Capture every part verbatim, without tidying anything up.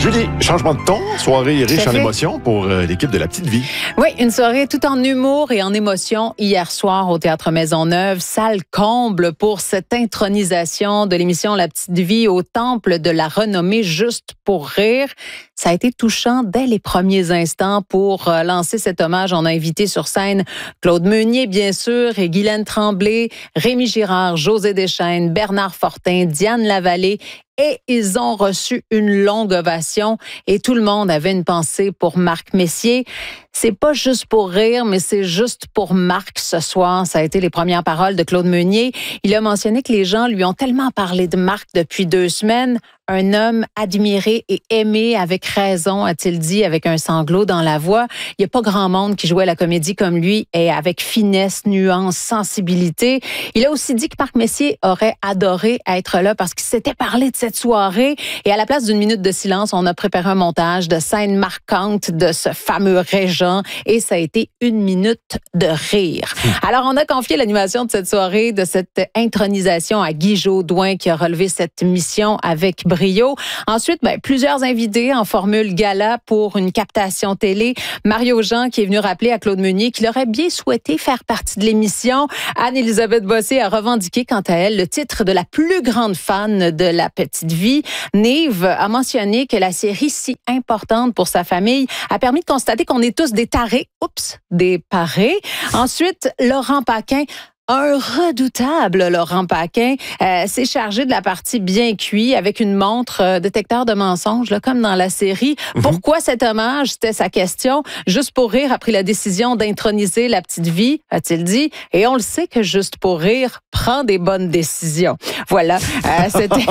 Julie, changement de ton, soirée riche en émotions pour euh, l'équipe de La Petite Vie. Oui, une soirée tout en humour et en émotion hier soir au Théâtre Maisonneuve. Salle comble pour cette intronisation de l'émission La Petite Vie au temple de la renommée Juste pour rire. Ça a été touchant dès les premiers instants pour euh, lancer cet hommage. On a invité sur scène Claude Meunier, bien sûr, et Guylaine Tremblay, Rémi Girard, José Deschênes, Bernard Fortin, Diane Lavallée. Et ils ont reçu une longue ovation et tout le monde avait une pensée pour Marc Messier. C'est pas juste pour rire, mais c'est juste pour Marc ce soir. Ça a été les premières paroles de Claude Meunier. Il a mentionné que les gens lui ont tellement parlé de Marc depuis deux semaines. Un homme admiré et aimé avec raison, a-t-il dit, avec un sanglot dans la voix. Il n'y a pas grand monde qui jouait la comédie comme lui et avec finesse, nuance, sensibilité. Il a aussi dit que Marc Messier aurait adoré être là parce qu'il s'était parlé de cette soirée. Et à la place d'une minute de silence, on a préparé un montage de scènes marquantes de ce fameux régent et ça a été une minute de rire. Alors, on a confié l'animation de cette soirée, de cette intronisation à Guy Jodoin qui a relevé cette mission avec brio. Ensuite, ben, plusieurs invités en formule gala pour une captation télé. Mario Jean qui est venu rappeler à Claude Meunier qu'il aurait bien souhaité faire partie de l'émission. Anne-Élisabeth Bossé a revendiqué quant à elle le titre de la plus grande fan de La Petite Vie. Nive a mentionné que la série si importante pour sa famille a permis de constater qu'on est tous des tarés. Oups, des parés. Ensuite, Laurent Paquin. Un redoutable Laurent Paquin euh, s'est chargé de la partie bien cuit avec une montre euh, détecteur de mensonges, là, comme dans la série. Mm-hmm. Pourquoi cet hommage? C'était sa question. Juste pour rire a pris la décision d'introniser La Petite Vie, a-t-il dit. Et on le sait que Juste pour rire prend des bonnes décisions. Voilà, euh, c'était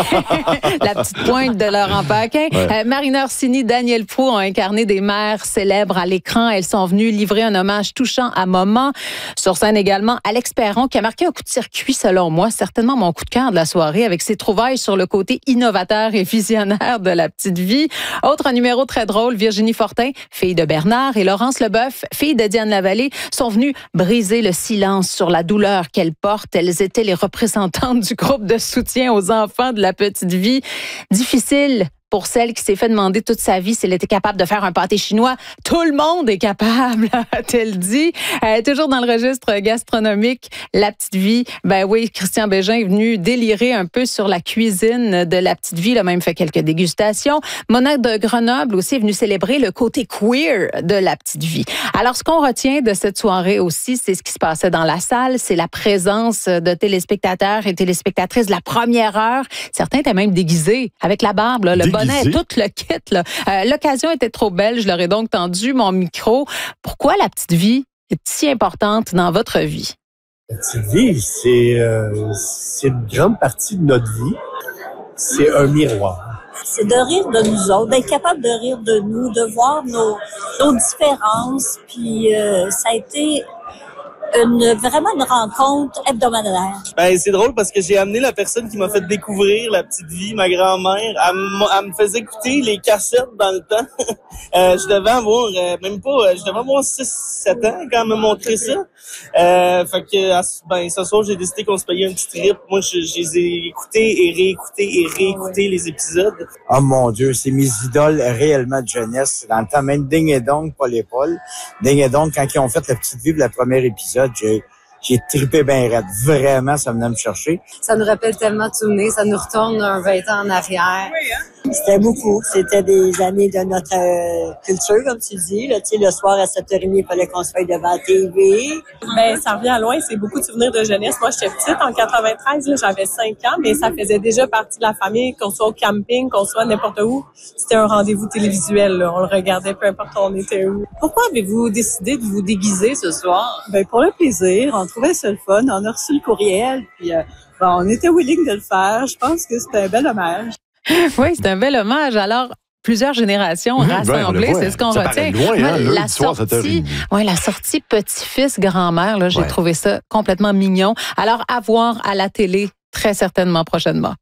la petite pointe de Laurent Paquin. Ouais. Euh, Marina Orsini, Daniel Prou ont incarné des mères célèbres à l'écran. Elles sont venues livrer un hommage touchant à Maman. Sur scène également, Alex Perron, qui a marqué un coup de circuit, selon moi, certainement mon coup de cœur de la soirée, avec ses trouvailles sur le côté innovateur et visionnaire de La Petite Vie. Autre numéro très drôle, Virginie Fortin, fille de Bernard, et Laurence Leboeuf, fille de Diane Lavallée, sont venues briser le silence sur la douleur qu'elles portent. Elles étaient les représentantes du groupe de soutien aux enfants de La Petite Vie. Difficile pour celle qui s'est fait demander toute sa vie si elle était capable de faire un pâté chinois. Tout le monde est capable, a-t-elle dit. Euh, toujours dans le registre gastronomique, La Petite Vie. Ben oui, Christian Bégin est venu délirer un peu sur la cuisine de La Petite Vie. Il a même fait quelques dégustations. Mona de Grenoble aussi est venue célébrer le côté queer de La Petite Vie. Alors, ce qu'on retient de cette soirée aussi, c'est ce qui se passait dans la salle. C'est la présence de téléspectateurs et téléspectatrices de la première heure. Certains étaient même déguisés avec la barbe, là, le bonnet, tout le kit. Là. Euh, l'occasion était trop belle. Je leur ai donc tendu mon micro. Pourquoi La Petite Vie est si importante dans votre vie? La Petite Vie, c'est, euh, c'est une grande partie de notre vie. C'est un miroir. C'est de rire de nous autres, d'être capable de rire de nous, de voir nos, nos différences. Puis euh, ça a été une vraiment une rencontre hebdomadaire. Ben, c'est drôle parce que j'ai amené la personne qui m'a fait découvrir La Petite Vie, ma grand-mère. Elle, elle me faisait écouter les cassettes dans le temps. euh, je devais avoir, euh, même pas, je devais avoir six sept ans quand elle m'a montré ça. Euh, fait que, ben, ce soir, j'ai décidé qu'on se payait un petit trip. Moi, je, je les ai écoutés et réécoutés et réécoutés les épisodes. Oh mon Dieu, c'est mes idoles réellement de jeunesse. Dans le temps, même Ding et Dong, Paul et Paul. Ding et Dong, quand ils ont fait La Petite Vie, le premier épisode, J'ai, j'ai trippé bien raide. Vraiment, ça venait me chercher. Ça nous rappelle tellement de souvenirs. Ça nous retourne un vingt ans en arrière. C'était beaucoup. C'était des années de notre euh, culture, comme tu dis. Là, tu sais, le soir à sept heures trente, il fallait qu'on se fasse devant la T V. Ben, ça revient à loin. C'est beaucoup de souvenirs de jeunesse. Moi, j'étais petite en quatre-vingt-treize. Là, j'avais cinq ans, mais ça faisait déjà partie de la famille, qu'on soit au camping, qu'on soit n'importe où. C'était un rendez-vous télévisuel. Là. On le regardait peu importe où on était où. Pourquoi avez-vous décidé de vous déguiser ce soir? Ben, pour le plaisir. On trouvait ça le fun. On a reçu le courriel. Puis, euh, bon, on était willing de le faire. Je pense que c'était un bel hommage. Oui, c'est un bel hommage. Alors, plusieurs générations mmh, rassemblées, ben, c'est ce qu'on ça retient. Loin, hein, ouais, la, sortie, ouais, la sortie petit-fils, grand-mère, là, j'ai ouais. trouvé ça complètement mignon. Alors, à voir à la télé très certainement prochainement.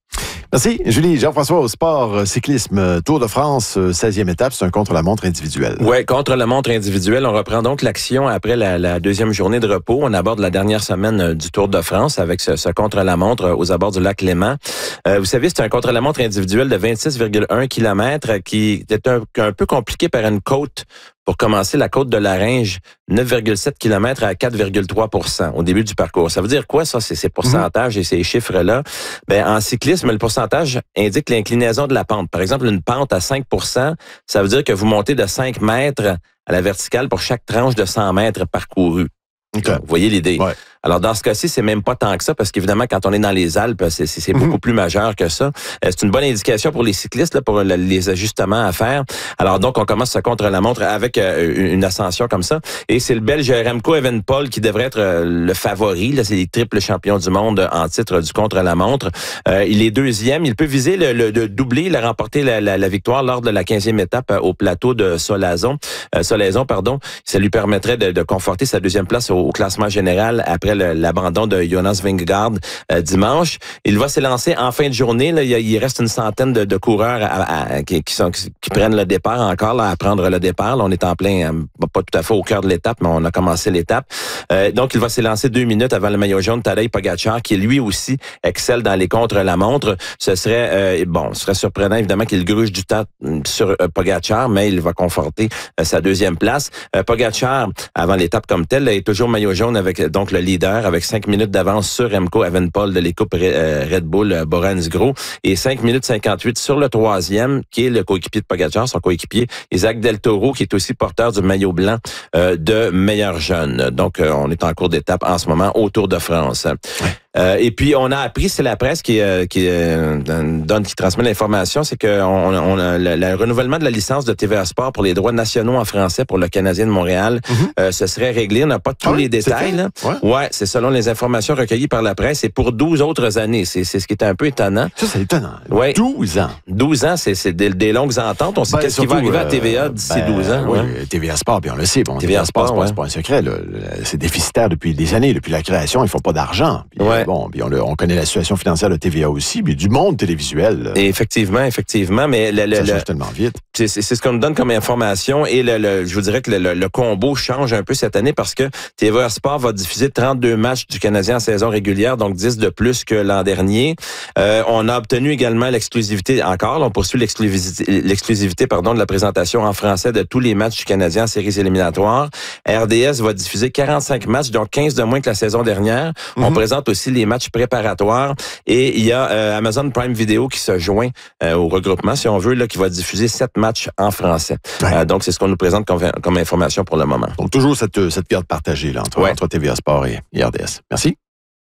Merci. Julie, Jean-François, au sport, cyclisme, Tour de France, seizième étape, c'est un contre-la-montre individuel. Oui, contre-la-montre individuel. On reprend donc l'action après la, la deuxième journée de repos. On aborde la dernière semaine du Tour de France avec ce, ce contre-la-montre aux abords du lac Léman. Euh, vous savez, c'est un contre-la-montre individuel de vingt-six virgule un kilomètres qui est un, un peu compliqué par une côte. Pour commencer, la côte de Larynge, neuf virgule sept kilomètres à quatre virgule trois pour cent au début du parcours. Ça veut dire quoi, ça, c'est ces pourcentages et ces chiffres-là? Ben, en cyclisme, le pourcentage indique l'inclinaison de la pente. Par exemple, une pente à cinq pour cent, ça veut dire que vous montez de cinq mètres à la verticale pour chaque tranche de cent mètres parcourus. Okay. Vous voyez l'idée? Ouais. Alors, dans ce cas-ci, c'est même pas tant que ça, parce qu'évidemment, quand on est dans les Alpes, c'est, c'est, c'est beaucoup plus majeur que ça. C'est une bonne indication pour les cyclistes, là, pour les ajustements à faire. Alors, donc, on commence ce contre-la-montre avec euh, une ascension comme ça. Et c'est le Belge Remco Evenepoel qui devrait être euh, le favori. Là, c'est les triples champions du monde en titre du contre-la-montre. Euh, il est deuxième. Il peut viser le, le, le doublé. Il a remporté la, la, la victoire lors de la quinzième étape euh, au plateau de Solaizon. Euh, Solaizon, pardon. Ça lui permettrait de, de conforter sa deuxième place au, au classement général après le, l'abandon de Jonas Vingegaard euh, dimanche. Il va s'élancer en fin de journée. Là, il, il reste une centaine de, de coureurs à, à, qui, qui, sont, qui, qui prennent le départ encore, là, à prendre le départ. Là, on est en plein, euh, pas tout à fait au cœur de l'étape, mais on a commencé l'étape. Euh, donc, il va s'élancer deux minutes avant le maillot jaune Tadej Pogačar, qui lui aussi excelle dans les contre-la-montre. Ce serait, euh, bon, ce serait surprenant évidemment qu'il gruge du temps sur euh, Pogačar, mais il va conforter euh, sa deuxième place. Euh, Pogačar, avant l'étape comme telle, là, est toujours maillot jaune avec donc le leader, avec cinq minutes d'avance sur Remco Evenepoel de l'équipe Red Bull Bora Hansgrohe et cinq minutes cinquante-huit sur le troisième, qui est le coéquipier de Pogačar, son coéquipier Isaac Del Toro, qui est aussi porteur du maillot blanc euh, de meilleur jeune. Donc, euh, on est en cours d'étape en ce moment au Tour de France. Ouais. Euh, et puis, on a appris, c'est la presse qui, euh, qui euh, donne, qui transmet l'information, c'est que on, on a le, le renouvellement de la licence de T V A Sport pour les droits nationaux en français pour le Canadien de Montréal, mm-hmm. euh, ce serait réglé. On n'a pas tous ah oui, les détails. Là. Ouais. ouais, c'est selon les informations recueillies par la presse. Et pour douze autres années, c'est, c'est ce qui est un peu étonnant. Ça, c'est étonnant. Ouais. douze ans. douze ans, c'est, c'est des, des longues ententes. On sait ben, qu'est-ce surtout, qui va arriver à T V A d'ici ben, douze ans. Oui, ouais. T V A Sport, puis on le sait. Bon, T V A Sport, Sport ouais. c'est pas un secret. Là. C'est déficitaire depuis des années. Depuis la création, ils font pas d'argent. Puis, ouais. euh, bon, puis on, le, on connaît la situation financière de T V A aussi, mais du monde télévisuel. Et effectivement, effectivement, mais le, le, ça change le, tellement vite. C'est, c'est, c'est ce qu'on nous donne comme information et le, le, je vous dirais que le, le, le combo change un peu cette année parce que T V A Sport va diffuser trente-deux matchs du Canadien en saison régulière, donc dix de plus que l'an dernier. Euh, on a obtenu également l'exclusivité, encore, on poursuit l'exclusivité, l'exclusivité pardon, de la présentation en français de tous les matchs du Canadien en séries éliminatoires. R D S va diffuser quarante-cinq matchs, donc quinze de moins que la saison dernière. Mm-hmm. On présente aussi les matchs préparatoires et il y a euh, Amazon Prime Video qui se joint euh, au regroupement, si on veut, là, qui va diffuser sept matchs en français. Ouais. Euh, donc, c'est ce qu'on nous présente comme, comme information pour le moment. Donc, toujours cette, cette garde partagée là, entre, ouais. entre T V A Sport et, et R D S. Merci.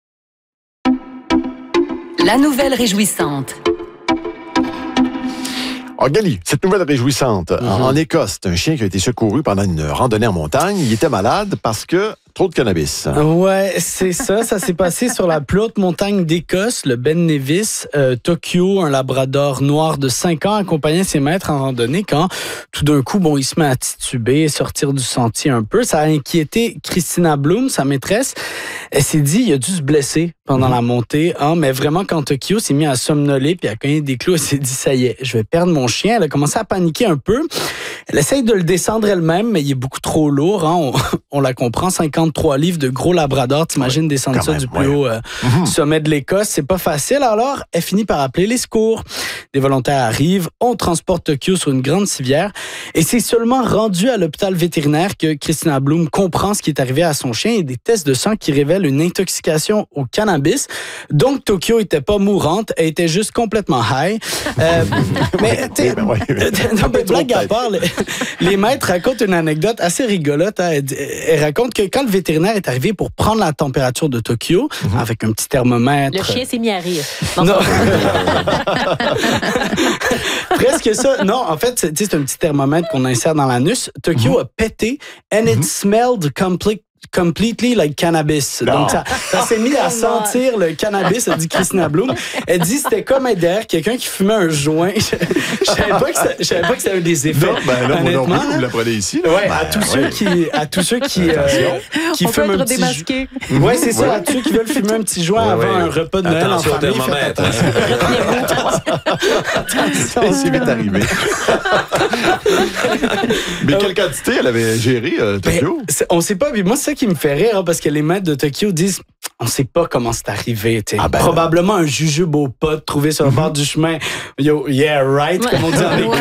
La nouvelle réjouissante. Oh, Gali, cette nouvelle réjouissante. Mm-hmm. En, en Écosse, c'est un chien qui a été secouru pendant une randonnée en montagne. Il était malade parce que trop de cannabis. Ouais, c'est ça. Ça s'est passé sur la plus haute montagne d'Écosse, le Ben Nevis. Euh, Tokyo, un labrador noir de cinq ans, accompagnait ses maîtres en randonnée quand, tout d'un coup, bon, il se met à tituber, sortir du sentier un peu. Ça a inquiété Christina Bloom, sa maîtresse. Elle s'est dit, il a dû se blesser pendant mmh. la montée. Hein, mais vraiment, quand Tokyo s'est mis à somnoler puis à cogner des clous, elle s'est dit, ça y est, je vais perdre mon chien. Elle a commencé à paniquer un peu. Elle essaye de le descendre elle-même, mais il est beaucoup trop lourd. Hein. On, on la comprend, cinquante-trois livres de gros labrador. T'imagines ouais, descendre ça même, du plus ouais. haut euh, mmh. sommet de l'Écosse. C'est pas facile. Alors, elle finit par appeler les secours. Des volontaires arrivent. On transporte Tokyo sur une grande civière. Et c'est seulement rendu à l'hôpital vétérinaire que Christina Bloom comprend ce qui est arrivé à son chien et des tests de sang qui révèlent une intoxication au cannabis. Donc, Tokyo était pas mourante. Elle était juste complètement high. Euh, mais, tu sais, ben ouais, non, mais blague à part, les, les maîtres racontent une anecdote assez rigolote. Hein. Elle, elle raconte que quand le vétérinaire est arrivé pour prendre la température de Tokyo, mm-hmm. avec un petit thermomètre... Le chien s'est mis à rire. Non. non. Presque ça. Non, en fait, c'est, c'est un petit thermomètre qu'on insère dans l'anus. Tokyo mm-hmm. a pété and mm-hmm. it smelled complete completely like cannabis. Non. Donc, ça, ça s'est mis à sentir le cannabis, a dit Christina Bloom. Elle dit c'était comme être derrière quelqu'un qui fumait un joint. Je je savais pas que ça, je savais pas que ça avait des effets. Non, ben là, moi non honnêtement. plus, vous l'apprenez ici. Là. Ouais, Ben, à tous ouais. ceux qui, à tous ceux qui, euh, qui On peut fument un être petit démasqué. joint. Ouais, c'est ça. Ouais. À tous ceux qui veulent fumer un petit joint Ouais, avant ouais. un repas de Noël en Attention au famille. Faites thermomètre. attention. C'est vite arrivé. Mais quelle quantité elle avait géré, euh, Tokyo? Ben, c'est- on sait pas, mais moi, c'est ça qui me fait rire, hein, parce que les maîtres de Tokyo disent on sait pas comment c'est arrivé. t'sais. Ah ben, Probablement un jujube au pot trouvé sur le bord du chemin. Yo, yeah, right, comme on dit en écoute.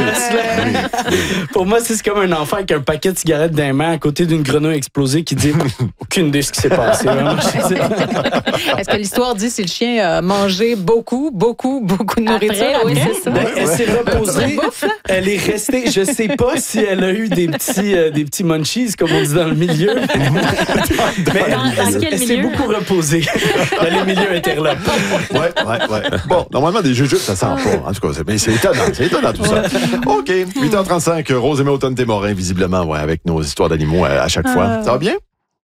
Pour moi, c'est comme un enfant avec un paquet de cigarettes dans les mains à côté d'une grenouille explosée qui dit aucune idée de ce qui s'est passé. Vraiment, je sais. Est-ce que l'histoire dit si le chien a mangé beaucoup, beaucoup, beaucoup de nourriture? Après, oui, après? c'est ça. Ben, elle s'est reposée. Elle est restée. Je sais pas si elle a eu des petits, euh, des petits munchies, comme on dit dans le milieu. Mais elle, Dans- dans elle- quel elle s'est milieu? beaucoup reposée dans les milieux interlopes. Ouais, ouais, ouais. Bon, normalement, des jujubes, ça sent pas. En tout cas, c'est, mais c'est étonnant. C'est étonnant tout ça. OK. huit heures trente-cinq, Rose Aimée Automne-Témorin, visiblement, ouais, avec nos histoires d'animaux à, à chaque fois. Ça va bien?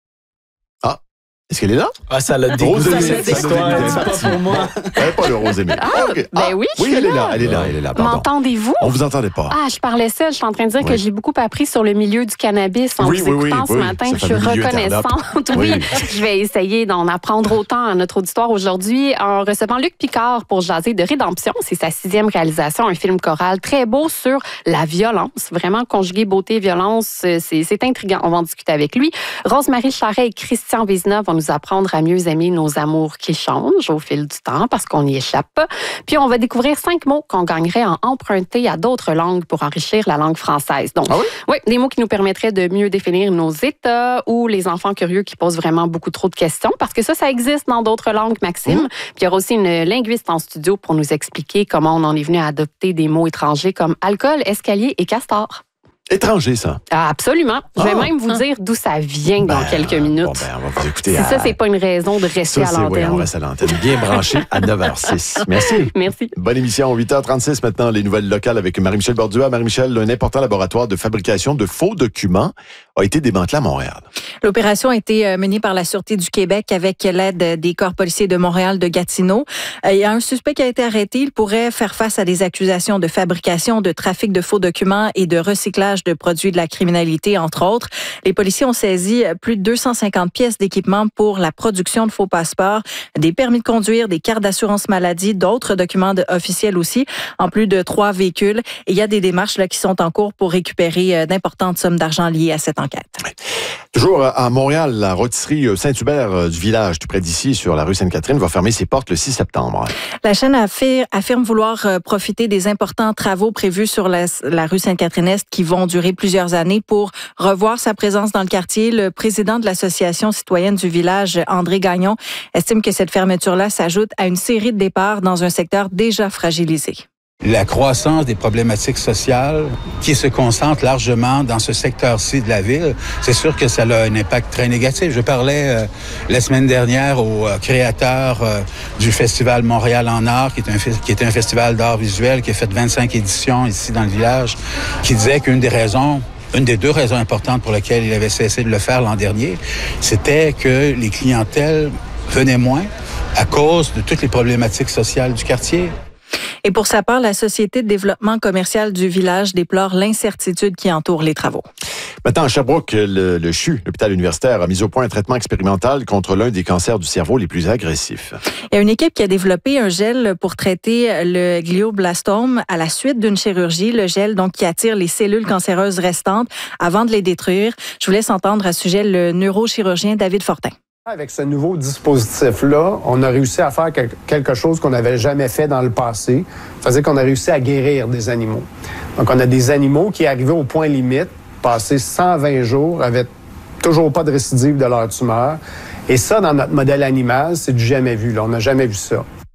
Ah. Est-ce qu'elle est là? Ah, ça l'a Rose dégoûté, Aimée, cette ça l'a histoire. dégoûté. C'est pas pour moi. Elle n'est pas le Rose Aimée. Ah, OK. ben oui, je Oui, suis elle est là. là. Elle est là. Elle est là. Pardon. M'entendez-vous? On vous entendait pas. Ah, je parlais seule. Je suis en train de dire Oui. que j'ai beaucoup appris sur le milieu du cannabis en Oui, vous oui, oui, écoutant ce oui. matin. Ce Je suis fameux milieu reconnaissante. Oui. Oui, je vais essayer d'en apprendre autant à notre auditoire aujourd'hui en recevant Luc Picard pour jaser de Rédemption. C'est sa sixième réalisation, un film choral très beau sur la violence. Vraiment conjugué beauté et violence, c'est, c'est intriguant. On va en discuter avec lui. Rose-Marie Charret et Christian Vézina vont nous apprendre à mieux aimer nos amours qui changent au fil du temps parce qu'on n'y échappe pas. Puis on va découvrir cinq mots qu'on gagnerait à emprunter à d'autres langues pour enrichir la langue française. Donc, Ah oui? oui, des mots qui nous permettraient de mieux définir nos états ou les enfants curieux qui posent vraiment beaucoup trop de questions parce que ça, ça existe dans d'autres langues, Maxime. Mmh. Puis il y aura aussi une linguiste en studio pour nous expliquer comment on en est venu à adopter des mots étrangers comme alcool, escalier et castor. Étranger, ça. Ah, absolument. Je vais Ah. même vous dire d'où ça vient dans Ben, quelques minutes. Bon, ben, on va vous écouter. Si à... ça, c'est pas une raison de rester Ça, à c'est, oui, l'antenne. on reste à l'antenne. Bien branché à neuf heures six. Merci. Merci. Bonne émission, huit heures trente-six maintenant, les nouvelles locales avec Marie-Michel Bordua. Marie-Michel, un important laboratoire de fabrication de faux documents a été démantelé à Montréal. L'opération a été menée par la Sûreté du Québec avec l'aide des corps policiers de Montréal, de Gatineau. Il y a un suspect qui a été arrêté. Il pourrait faire face à des accusations de fabrication, de trafic de faux documents et de recyclage de produits de la criminalité, entre autres. Les policiers ont saisi plus de deux cent cinquante pièces d'équipement pour la production de faux passeports, des permis de conduire, des cartes d'assurance maladie, d'autres documents de, officiels aussi, en plus de trois véhicules. Et il y a des démarches là, qui sont en cours pour récupérer d'importantes sommes d'argent liées à cette enquête. Toujours à Montréal, la rôtisserie Saint-Hubert du village, tout près d'ici, sur la rue Sainte-Catherine, va fermer ses portes le six septembre. La chaîne affirme vouloir profiter des importants travaux prévus sur la, la rue Sainte-Catherine-Est qui vont durer plusieurs années pour revoir sa présence dans le quartier. Le président de l'Association citoyenne du village, André Gagnon, estime que cette fermeture-là s'ajoute à une série de départs dans un secteur déjà fragilisé. La croissance des problématiques sociales qui se concentrent largement dans ce secteur-ci de la ville, c'est sûr que ça a un impact très négatif. Je parlais euh, la semaine dernière au euh, créateur euh, du Festival Montréal en art, qui est, un, qui est un festival d'art visuel qui a fait vingt-cinq éditions ici dans le village, qui disait qu'une des raisons Une des deux raisons importantes pour lesquelles il avait cessé de le faire l'an dernier, c'était que les clientèles venaient moins à cause de toutes les problématiques sociales du quartier. Et pour sa part, la Société de développement commercial du village déplore l'incertitude qui entoure les travaux. Maintenant, à Sherbrooke, le, le C H U, l'hôpital universitaire, a mis au point un traitement expérimental contre l'un des cancers du cerveau les plus agressifs. Il y a une équipe qui a développé un gel pour traiter le glioblastome à la suite d'une chirurgie. Le gel donc qui attire les cellules cancéreuses restantes avant de les détruire. Je vous laisse entendre à ce sujet le neurochirurgien David Fortin. Avec ce nouveau dispositif-là, on a réussi à faire quelque chose qu'on n'avait jamais fait dans le passé. Ça veut dire qu'on a réussi à guérir des animaux. Donc, on a des animaux qui arrivaient au point limite, passés cent vingt jours, avec toujours pas de récidive de leur tumeur. Et ça, dans notre modèle animal, c'est du jamais vu. Là. On n'a jamais vu ça.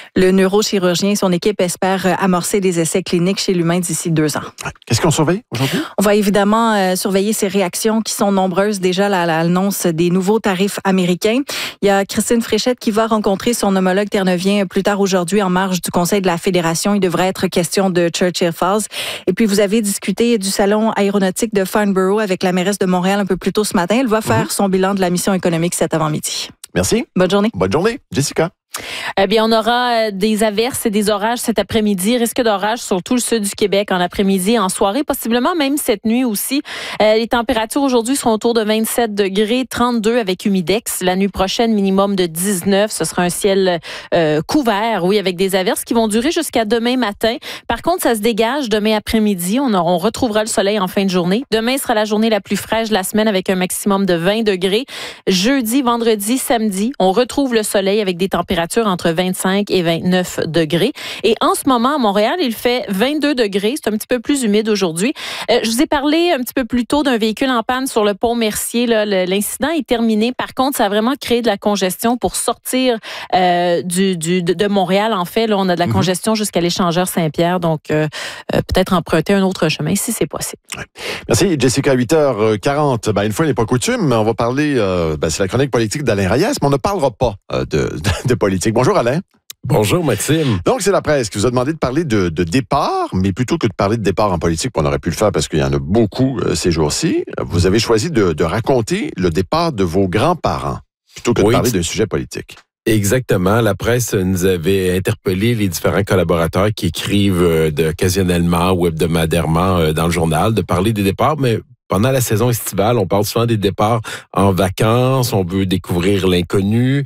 Le neurochirurgien et son équipe espèrent amorcer des essais cliniques chez l'humain d'ici deux ans. Qu'est-ce qu'on surveille aujourd'hui? On va évidemment euh, surveiller ces réactions qui sont nombreuses déjà à l'annonce des nouveaux tarifs américains. Il y a Christine Fréchette qui va rencontrer son homologue ternevien plus tard aujourd'hui en marge du Conseil de la Fédération. Il devrait être question de Churchill Falls. Et puis, vous avez discuté du salon aéronautique de Farnborough avec la mairesse de Montréal un peu plus tôt ce matin. Elle va faire mm-hmm. son bilan de la mission économique cet avant-midi. Merci. Bonne journée. Bonne journée. Jessica. Eh bien, on aura des averses et des orages cet après-midi. Risque d'orage sur tout le sud du Québec en après-midi, en soirée, possiblement même cette nuit aussi. Euh, les températures aujourd'hui seront autour de vingt-sept degrés, trente-deux avec humidex. La nuit prochaine, minimum de dix-neuf. Ce sera un ciel euh, couvert, oui, avec des averses qui vont durer jusqu'à demain matin. Par contre, ça se dégage demain après-midi. On, on retrouvera le soleil en fin de journée. Demain sera la journée la plus fraîche de la semaine avec un maximum de vingt degrés. Jeudi, vendredi, samedi, on retrouve le soleil avec des températures entre vingt-cinq et vingt-neuf degrés. Et en ce moment, à Montréal, il fait vingt-deux degrés. C'est un petit peu plus humide aujourd'hui. Euh, je vous ai parlé un petit peu plus tôt d'un véhicule en panne sur le pont Mercier. Là. Le, l'incident est terminé. Par contre, ça a vraiment créé de la congestion pour sortir euh, du, du, de, de Montréal. En fait, là, on a de la mm-hmm. congestion jusqu'à l'échangeur Saint-Pierre. Donc, euh, euh, peut-être emprunter un autre chemin si c'est possible. Ouais. Merci, Jessica. huit heures quarante. Ben, une fois n'est pas coutume, on va parler, euh, ben, c'est la chronique politique d'Alain Reyes, mais on ne parlera pas euh, de, de, de politique. Bonjour Alain. Bonjour Maxime. Donc c'est la presse qui vous a demandé de parler de, de départ, mais plutôt que de parler de départ en politique, on aurait pu le faire parce qu'il y en a beaucoup euh, ces jours-ci, vous avez choisi de, de raconter le départ de vos grands-parents, plutôt que de oui, parler d'un sujet politique. Exactement. La presse nous avait interpellé les différents collaborateurs qui écrivent euh, de, occasionnellement ou hebdomadairement euh, dans le journal de parler des départs, mais pendant la saison estivale, on parle souvent des départs en vacances, on veut découvrir l'inconnu,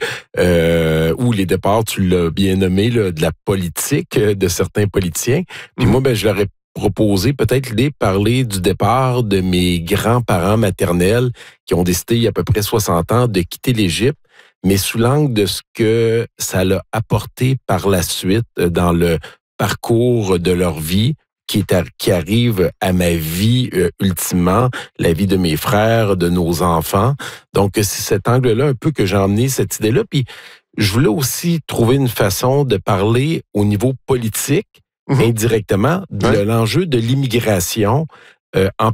euh, ou les départs, tu l'as bien nommé, là, de la politique, de certains politiciens. Puis mmh. moi, ben, je leur ai proposé peut-être l'idée de parler du départ de mes grands-parents maternels qui ont décidé il y a à peu près soixante ans de quitter l'Égypte, mais sous l'angle de ce que ça l'a apporté par la suite dans le parcours de leur vie, qui, est à, qui arrive à ma vie euh, ultimement, la vie de mes frères, de nos enfants. Donc, c'est cet angle-là un peu que j'ai emmené cette idée-là. Puis, je voulais aussi trouver une façon de parler au niveau politique, mmh. indirectement, de ouais. l'enjeu de l'immigration euh, en